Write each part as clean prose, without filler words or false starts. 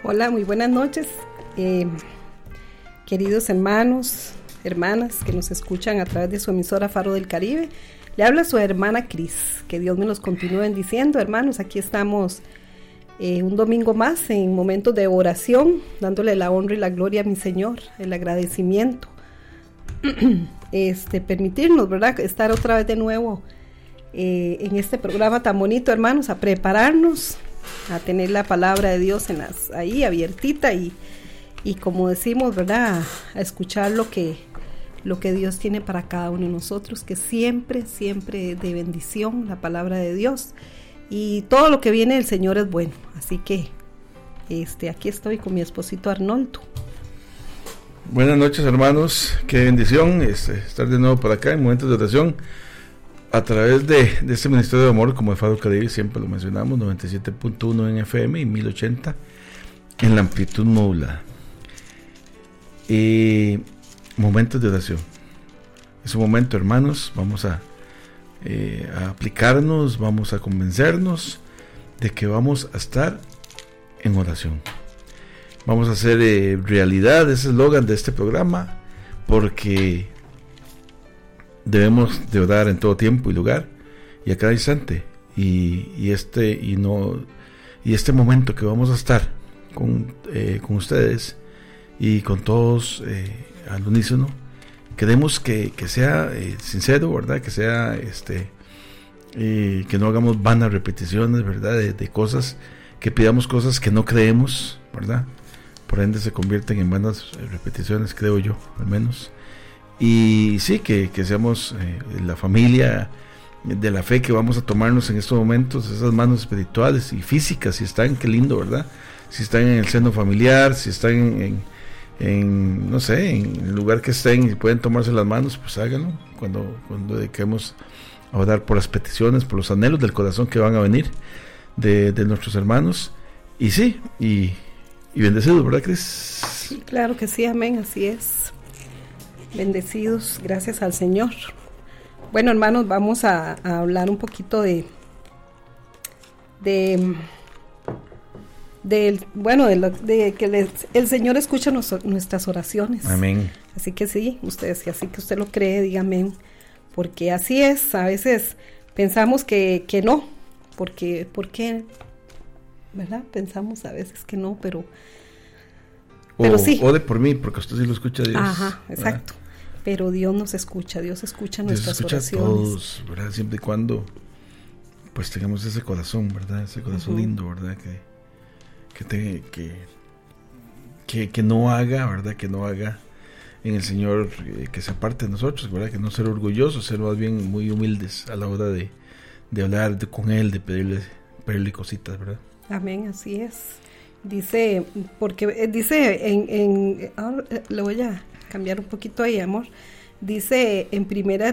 Hola, muy buenas noches, queridos hermanos, hermanas que nos escuchan a través de su emisora Faro del Caribe. Le habla su hermana Cris, que Dios me los continúe bendiciendo, hermanos. Aquí estamos un domingo más en momentos de oración, dándole la honra y la gloria a mi Señor, el agradecimiento, permitirnos, ¿verdad?, estar otra vez de nuevo en este programa tan bonito, hermanos, a prepararnos, a tener la palabra de Dios ahí abiertita y como decimos, ¿verdad?, a escuchar lo que Dios tiene para cada uno de nosotros, que siempre de bendición la palabra de Dios, y todo lo que viene del Señor es bueno. Así que aquí estoy con mi esposito Arnoldo. Buenas noches, hermanos, qué bendición estar de nuevo por acá en momentos de oración a través de este Ministerio de Amor, como el Faro Caribe, siempre lo mencionamos, 97.1 en FM y 1080 en la amplitud modulada. Momentos de oración. Es un momento, hermanos, vamos a aplicarnos, vamos a convencernos de que vamos a estar en oración. Vamos a hacer realidad ese eslogan de este programa, porque debemos de orar en todo tiempo y lugar y a cada instante, y este momento que vamos a estar con ustedes y con todos al unísono, queremos que sea sincero, ¿verdad? Que sea que no hagamos vanas repeticiones, ¿verdad? De cosas, que pidamos cosas que no creemos, ¿verdad? Por ende se convierten en vanas repeticiones, creo yo, al menos. Y sí, que seamos la familia de la fe, que vamos a tomarnos en estos momentos esas manos espirituales y físicas, si están, qué lindo, ¿verdad? Si están en el seno familiar, si están en no sé, en el lugar que estén y pueden tomarse las manos, pues háganlo cuando dediquemos a orar por las peticiones, por los anhelos del corazón que van a venir de nuestros hermanos. Y sí, y bendecidos, ¿verdad, Cris? Sí, claro que sí, amén, así es. Bendecidos, gracias al Señor. Bueno, hermanos, vamos a hablar un poquito de que el Señor escucha nuestras oraciones. Amén. Así que sí, ustedes, si así que usted lo cree, diga amén. Porque así es, a veces pensamos que no, ¿por qué? ¿Verdad? Pensamos a veces que no, pero sí. Ore por mí, porque usted sí lo escucha a Dios. Ajá, exacto. ¿Verdad? Pero Dios nos escucha, Dios escucha nuestras oraciones. A todos, ¿verdad? Siempre y cuando pues tengamos ese corazón, ¿verdad? Ese corazón lindo, ¿verdad? Que no haga, ¿verdad? Que no haga en el Señor que se aparte de nosotros, ¿verdad? Que no ser orgullosos, ser más bien muy humildes a la hora de hablar con Él, de pedirle cositas, ¿verdad? Amén, así es. Dice, ahora le voy a cambiar un poquito ahí, amor. Dice en Primera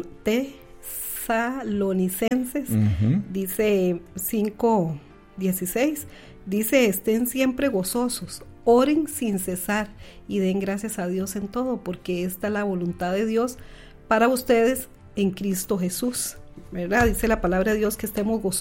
Tesalonicenses, dice 5:16, dice: estén siempre gozosos, oren sin cesar y den gracias a Dios en todo, porque esta es la voluntad de Dios para ustedes en Cristo Jesús, ¿verdad? Dice la palabra de Dios que estemos gozosos